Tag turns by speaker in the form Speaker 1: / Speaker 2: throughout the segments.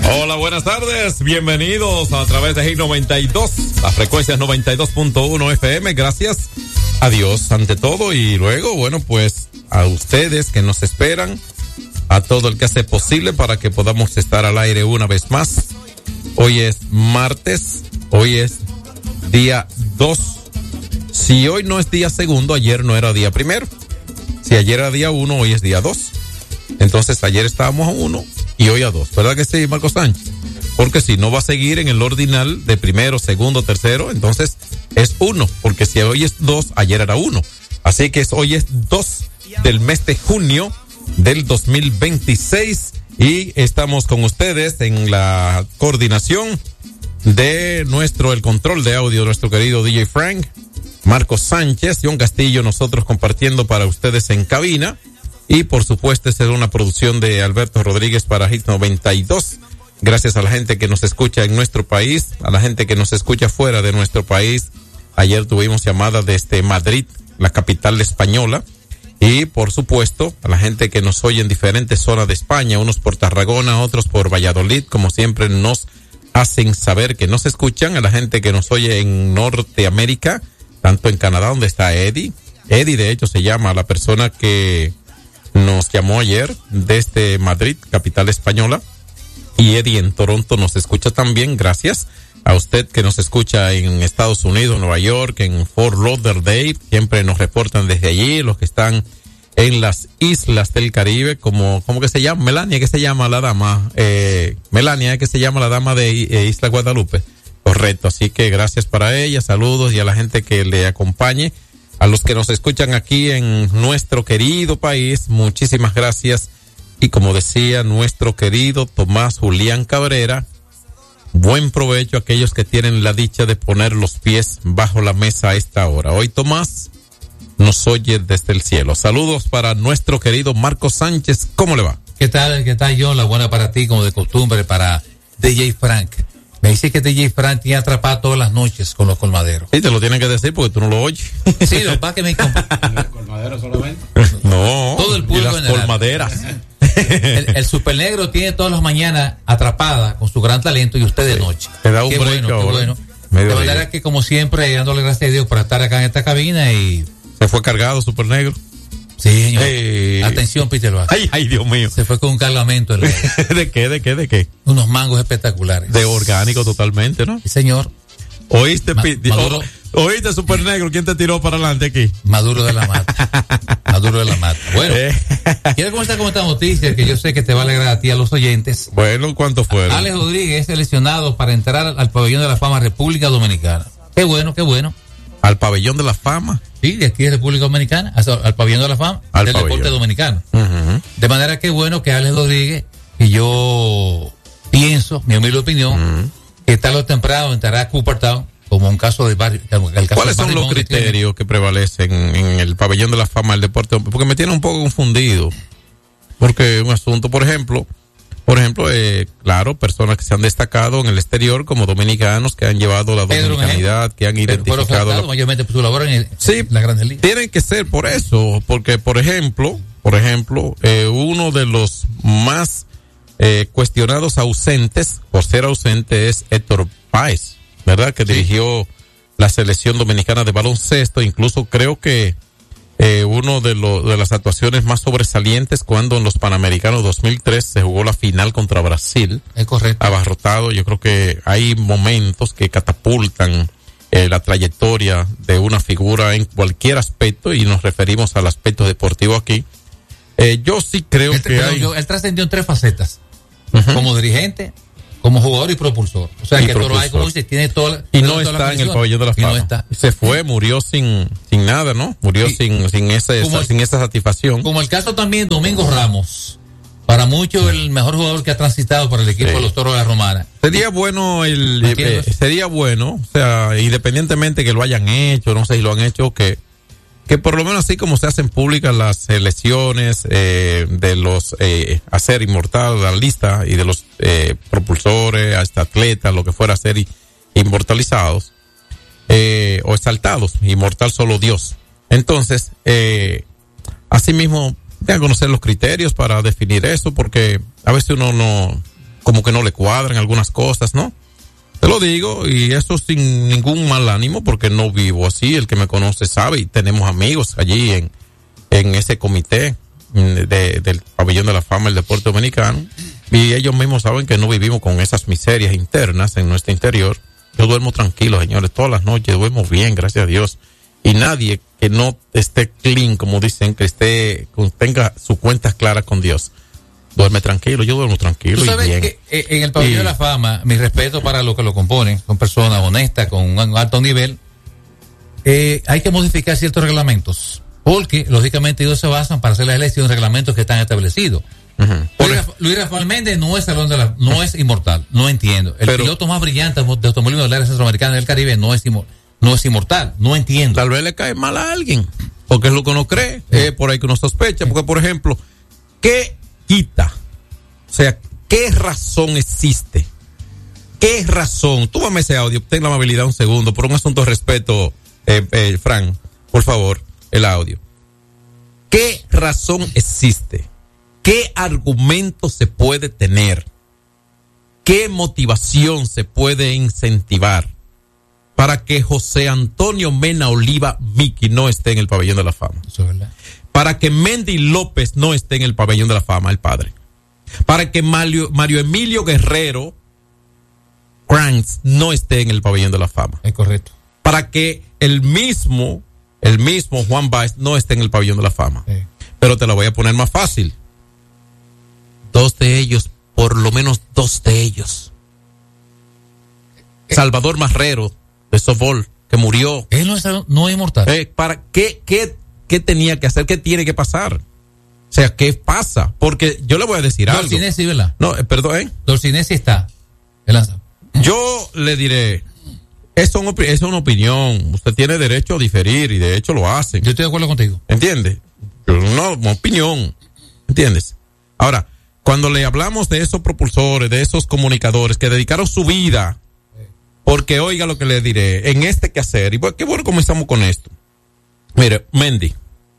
Speaker 1: Hola, buenas tardes. Bienvenidos a través de Hit 92, las frecuencias 92.1 FM. Gracias a Dios ante todo y luego, bueno, pues a ustedes que nos esperan, a todo el que hace posible para que podamos estar al aire una vez más. Hoy es martes, hoy es día 2. Si hoy no es día segundo, ayer no era día primero. Si ayer era día 1, hoy es día 2. Entonces ayer estábamos a 1 y hoy a 2. ¿Verdad que sí, Marco Sánchez? Porque si no va a seguir en el ordinal de primero, segundo, tercero, entonces es 1. Porque si hoy es 2, ayer era 1. Así que hoy es 2 del mes de junio del 2026 y estamos con ustedes en la coordinación de el control de audio, nuestro querido DJ Frank, Marcos Sánchez, John Castillo, nosotros compartiendo para ustedes en cabina. Y por supuesto, esta es una producción de Alberto Rodríguez para Hit 92. Gracias a la gente que nos escucha en nuestro país, a la gente que nos escucha fuera de nuestro país. Ayer tuvimos llamada desde Madrid, la capital española. Y por supuesto, a la gente que nos oye en diferentes zonas de España, unos por Tarragona, otros por Valladolid, como siempre nos hacen saber que nos escuchan. A la gente que nos oye en Norteamérica, tanto en Canadá, donde está Eddie. Eddie, de hecho, se llama la persona que nos llamó ayer desde Madrid, capital española, y Eddie en Toronto nos escucha también. Gracias a usted que nos escucha en Estados Unidos, Nueva York, en Fort Lauderdale, siempre nos reportan desde allí, los que están en las islas del Caribe, ¿cómo que se llama? Melania, ¿qué se llama la dama? Melania, ¿qué se llama la dama de Isla Guadalupe? Correcto, así que gracias para ella, saludos y a la gente que le acompañe. A los que nos escuchan aquí en nuestro querido país, muchísimas gracias. Y como decía nuestro querido Tomás Julián Cabrera, buen provecho a aquellos que tienen la dicha de poner los pies bajo la mesa a esta hora. Hoy Tomás nos oye desde el cielo. Saludos para nuestro querido Marcos Sánchez. ¿Cómo le va?
Speaker 2: ¿Qué tal, John? La buena para ti, como de costumbre, para DJ Frank. Me dice que DJ Frank tiene atrapado todas las noches con los colmaderos.
Speaker 1: Sí, te lo tienen que decir porque tú no lo oyes.
Speaker 2: Sí, lo que pasa es que me...
Speaker 3: ¿Los colmaderos solamente?
Speaker 1: No.
Speaker 2: Todo el público
Speaker 1: y las colmaderas.
Speaker 2: El super negro tiene todas las mañanas atrapada con su gran talento y usted de noche.
Speaker 1: Te da un
Speaker 2: qué
Speaker 1: break
Speaker 2: bueno,
Speaker 1: ahora.
Speaker 2: Qué bueno.
Speaker 1: Medio
Speaker 2: De verdad que como siempre, dándole gracias a Dios por estar acá en esta cabina y...
Speaker 1: Se fue cargado, super negro.
Speaker 2: Sí, señor. Atención, Peter Vázquez.
Speaker 1: Ay, Dios mío.
Speaker 2: Se fue con un cargamento.
Speaker 1: ¿De qué?
Speaker 2: Unos mangos espectaculares.
Speaker 1: De orgánico totalmente, ¿no?
Speaker 2: Sí, señor.
Speaker 1: ¿Oíste,
Speaker 2: Maduro?
Speaker 1: ¿Oíste, super negro? ¿Quién te tiró para adelante aquí?
Speaker 2: Maduro de la Mata. Maduro de la Mata. Bueno, quiero comenzar con esta noticia que yo sé que te va a alegrar a ti, a los oyentes.
Speaker 1: Bueno, ¿cuánto fueron?
Speaker 2: Alex Rodríguez es seleccionado para entrar al Pabellón de la Fama República Dominicana. Qué bueno, qué bueno.
Speaker 1: ¿Al Pabellón de la Fama?
Speaker 2: Sí, de aquí de República Dominicana, al Pabellón de la Fama del deporte dominicano.
Speaker 1: Uh-huh.
Speaker 2: De manera que bueno que Alex Rodríguez, que yo pienso, mi humilde opinión, que tarde o temprano entrará a Cooperstown como un caso de barrio.
Speaker 1: ¿Cuáles son los criterios que prevalecen en el Pabellón de la Fama del deporte? Porque me tiene un poco confundido. Porque un asunto, por ejemplo, claro, personas que se han destacado en el exterior como dominicanos que han llevado la dominicanidad, que han identificado
Speaker 2: mayormente su labor en la Grandes Ligas.
Speaker 1: Tienen que ser por eso, porque por ejemplo, uno de los más cuestionados ausentes, por ser ausente, es Héctor Páez, ¿verdad? Que dirigió la selección dominicana de baloncesto. Incluso creo que uno de las actuaciones más sobresalientes cuando en los Panamericanos 2003 se jugó la final contra Brasil.
Speaker 2: Es correcto.
Speaker 1: Abarrotado. Yo creo que hay momentos que catapultan la trayectoria de una figura en cualquier aspecto, y nos referimos al aspecto deportivo aquí. Yo sí creo
Speaker 2: él trascendió en 3 facetas. Uh-huh. Como dirigente, como jugador y propulsor. O sea, que Toro hay, como dice, tiene toda.
Speaker 1: Y no está en el Pabellón de la Fama.
Speaker 2: No está.
Speaker 1: Se fue, murió sin nada, ¿no? Murió sin esa satisfacción.
Speaker 2: Como el caso también de Domingo Ramos. Para muchos, el mejor jugador que ha transitado por el equipo de los Toros de la Romana.
Speaker 1: Sería bueno, o sea, independientemente que lo hayan hecho, no sé si lo han hecho, que por lo menos así como se hacen públicas las elecciones de los hacer inmortal la lista y de los propulsores, hasta atletas, lo que fuera a ser inmortalizados o exaltados, inmortal solo Dios. Entonces, asimismo, tengan que conocer los criterios para definir eso, porque a veces uno como que no le cuadran algunas cosas, ¿no? Te lo digo, y eso sin ningún mal ánimo, porque no vivo así. El que me conoce sabe, y tenemos amigos allí en ese comité del Pabellón de la Fama del Deporte Dominicano, y ellos mismos saben que no vivimos con esas miserias internas en nuestro interior. Yo duermo tranquilo, señores, todas las noches duermo bien, gracias a Dios. Y nadie que no esté clean, como dicen, que tenga sus cuentas claras con Dios, duerme tranquilo. Yo duermo tranquilo.
Speaker 2: ¿Tú sabes
Speaker 1: y bien.
Speaker 2: Que en el Pabellón de la Fama, mi respeto para los que lo componen, son personas honestas, con un alto nivel, hay que modificar ciertos reglamentos, porque lógicamente ellos se basan para hacer las elecciones reglamentos que están establecidos. Luis Rafael Méndez no es inmortal, no entiendo. El piloto más brillante de automovilismo del área centroamericana y del Caribe no es inmortal, no entiendo.
Speaker 1: Tal vez le cae mal a alguien, porque es lo que uno cree, por ahí que uno sospecha, porque por ejemplo, ¿qué quita? O sea, ¿qué razón existe? ¿Qué razón? Tú dame ese audio, ten la amabilidad un segundo, por un asunto de respeto, Fran, por favor, el audio. ¿Qué razón existe? ¿Qué argumento se puede tener? ¿Qué motivación se puede incentivar para que José Antonio Mena Oliva Miki no esté en el Pabellón de la Fama?
Speaker 2: Eso es verdad.
Speaker 1: Para que Mendy López no esté en el Pabellón de la Fama, el padre. Para que Mario Emilio Guerrero Cranks no esté en el Pabellón de la Fama.
Speaker 2: Es correcto.
Speaker 1: Para que el mismo Juan Baez no esté en el Pabellón de la Fama.
Speaker 2: Sí.
Speaker 1: Pero te la voy a poner más fácil. Dos de ellos, por lo menos dos de ellos. Salvador Marrero, de softball, que murió.
Speaker 2: Él no es inmortal.
Speaker 1: ¿Para qué tenía que hacer? ¿Qué tiene que pasar? O sea, ¿qué pasa? Porque yo le voy a decir algo.
Speaker 2: Dolcinesi, ¿verdad?
Speaker 1: No, perdón,
Speaker 2: Dolcinesi está.
Speaker 1: Yo le diré, es una opinión. Usted tiene derecho a diferir y de hecho lo hacen.
Speaker 2: Yo estoy de acuerdo contigo.
Speaker 1: ¿Entiendes? Una opinión. ¿Entiendes? Ahora, cuando le hablamos de esos propulsores, de esos comunicadores que dedicaron su vida, porque oiga lo que le diré, en este quehacer, y qué bueno comenzamos con esto. Mire, Mendy,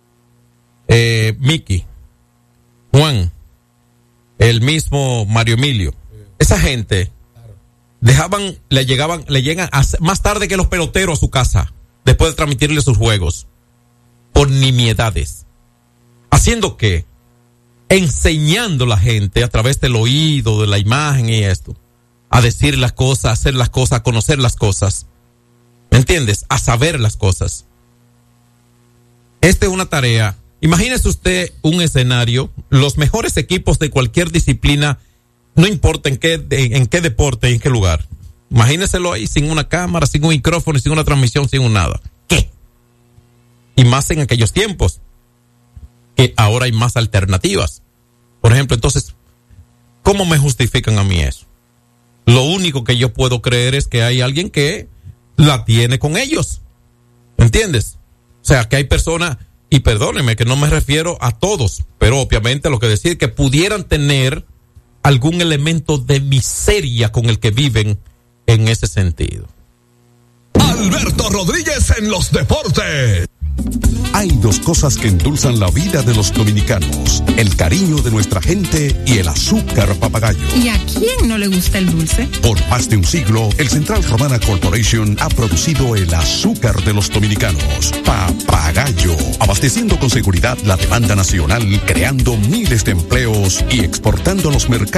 Speaker 1: Miki, Juan, el mismo Mario Emilio, esa gente le llegan más tarde que los peloteros a su casa, después de transmitirle sus juegos, por nimiedades. ¿Haciendo qué? Enseñando a la gente a través del oído, de la imagen y esto, a decir las cosas, a hacer las cosas, a conocer las cosas. ¿Me entiendes? A saber las cosas. Esta es una tarea. Imagínese usted un escenario, los mejores equipos de cualquier disciplina, no importa en qué deporte y en qué lugar. Imagíneselo ahí sin una cámara, sin un micrófono, sin una transmisión, sin un nada. ¿Qué? Y más en aquellos tiempos, que ahora hay más alternativas. Por ejemplo, entonces, ¿cómo me justifican a mí eso? Lo único que yo puedo creer es que hay alguien que la tiene con ellos. ¿Entiendes? O sea, que hay personas, y perdónenme que no me refiero a todos, pero obviamente lo que decir que pudieran tener algún elemento de miseria con el que viven en ese sentido.
Speaker 4: Alberto Rodríguez en los deportes. Hay dos cosas que endulzan la vida de los dominicanos: el cariño de nuestra gente y el azúcar papagayo.
Speaker 5: ¿Y a quién no le gusta el dulce?
Speaker 4: Por más de un siglo, el Central Romana Corporation ha producido el azúcar de los dominicanos, Papagayo, abasteciendo con seguridad la demanda nacional, creando miles de empleos y exportando a los mercados